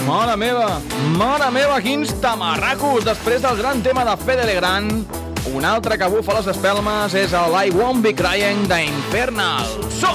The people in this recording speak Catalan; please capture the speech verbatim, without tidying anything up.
Mare meva, mare meva, quins tamarracos! Després del gran tema de Fede Legrand, un altre que bufa les espelmes és el I Won't Be Crying d'Infernal. Som!